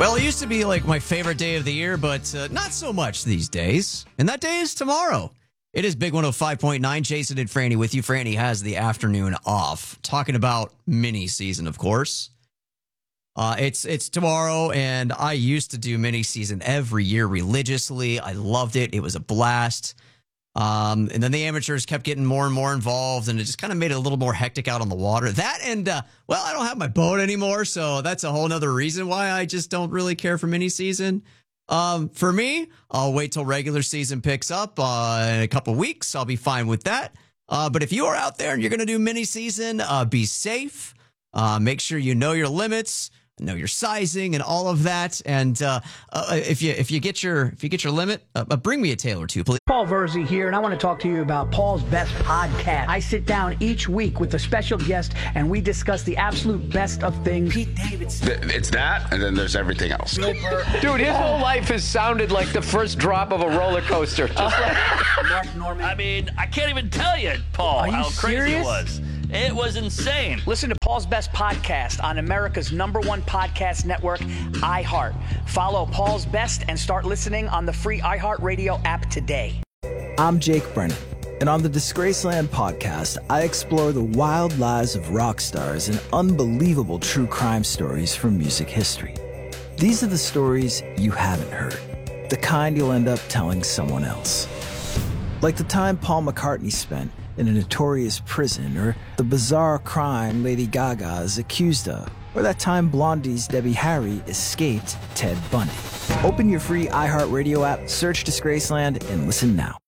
Well, it used to be like my favorite day of the year, but not so much these days. And that day is tomorrow. It is Big 105.9. Jason and Franny with you. Franny has the afternoon off. Talking about mini season, of course. It's tomorrow, and I used to do mini season every year religiously. I loved it. It was a blast. And then the amateurs kept getting more and more involved, and it just kind of made it a little more hectic out on the water. That and, well, I don't have my boat anymore, so that's a whole nother reason why I just don't really care for mini season. For me, I'll wait till regular season picks up in a couple weeks. I'll be fine with that. But if you are out there and you're going to do mini season, be safe. Make sure you know your limits. Know your sizing and all of that, and if you get your limit, bring me a tail or two, please. Paul Verzi here, and I want to talk to you about Paul's Best Podcast. I sit down each week with a special guest, and we discuss the absolute best of things. Pete Davidson. It's that, and then there's everything else. Dude, his whole life has sounded like the first drop of a roller coaster. Just like Mark Norman. I mean, I can't even tell you, Paul, how crazy serious? it was. It was insane. Listen to Paul's Best Podcast on America's #1 podcast network, iHeart. Follow Paul's Best and start listening on the free iHeartRadio app today. I'm Jake Brennan, and on the Disgraceland podcast, I explore the wild lives of rock stars and unbelievable true crime stories from music history. These are the stories you haven't heard, the kind you'll end up telling someone else. Like the time Paul McCartney spent in a notorious prison, or the bizarre crime Lady Gaga is accused of, or that time Blondie's Debbie Harry escaped Ted Bundy. Open your free iHeartRadio app, search Disgraceland, and listen now.